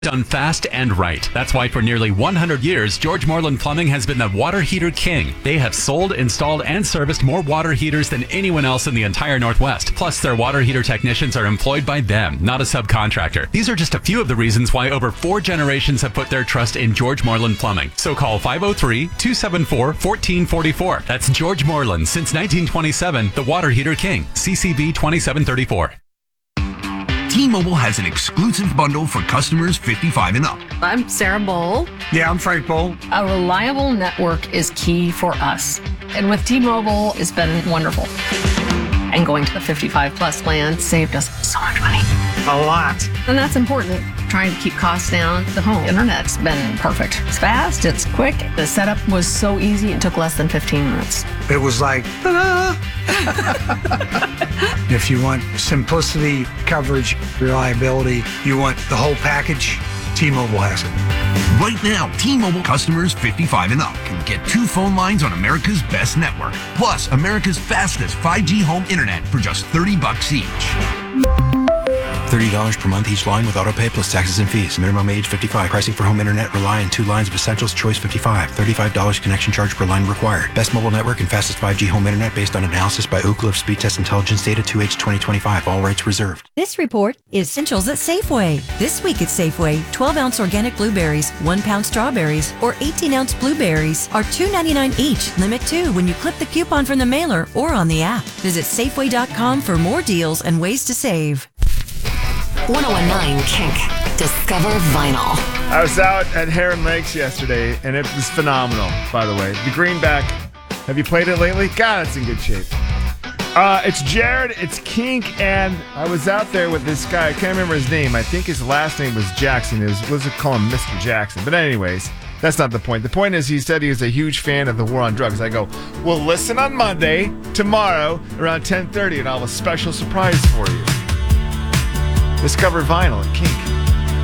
Done fast and right. That's why for nearly 100 years, George Moreland Plumbing has been the water heater king. They have sold, installed, and serviced more water heaters than anyone else in the entire Northwest. Plus, their water heater technicians are employed by them, not a subcontractor. These are just a few of the reasons why over 4 generations have put their trust in George Moreland Plumbing. So call 503-274-1444. That's George Moreland since 1927, the water heater king. CCV 2734. T-Mobile has an exclusive bundle for customers 55 and up. I'm Sarah Bowl. Yeah, I'm Frank Bowl. A reliable network is key for us. And with T-Mobile, it's been wonderful. And going to the 55 plus plan saved us so much money. A lot. And that's important. Trying to keep costs down. The home internet's been perfect. It's fast, it's quick. The setup was so easy, it took less than 15 minutes. It was like, ta-da! If you want simplicity, coverage, reliability, you want the whole package, T-Mobile has it. Right now, T-Mobile customers 55 and up can get 2 phone lines on America's best network, plus America's fastest 5G home internet for just $30 each. $30 per month each line with autopay plus taxes and fees. Minimum age 55. Pricing for home internet rely on 2 lines of Essentials Choice 55. $35 connection charge per line required. Best mobile network and fastest 5G home internet based on analysis by Ookla of Speed Test Intelligence data 2H 2025. All rights reserved. This report is Essentials at Safeway. This week at Safeway, 12-ounce organic blueberries, 1-pound strawberries, or 18-ounce blueberries are $2.99 each. Limit 2 when you clip the coupon from the mailer or on the app. Visit Safeway.com for more deals and ways to save. 1019 Kink. Discover vinyl. I was out at Heron Lakes yesterday, and it was phenomenal, by the way. The Greenback. Have you played it lately? God, it's in good shape. It's Jared, it's Kink, and I was out there with this guy. I can't remember his name. I think his last name was Jackson. Let's call him Mr. Jackson. But anyways, that's not the point. The point is he said he was a huge fan of the war on drugs. I go, well, listen on Monday, tomorrow, around 10:30, and I'll have a special surprise for you. Discover vinyl at Kink.